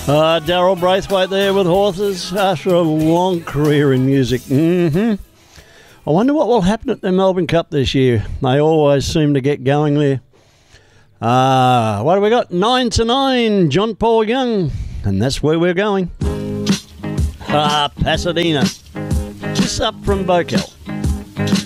Daryl Braithwaite there with Horses after a long career in music. I wonder what will happen at the Melbourne Cup this year. They always seem to get going there. What have we got? 9 to 9, John Paul Young. And that's where we're going. Pasadena. Just up from Bocal.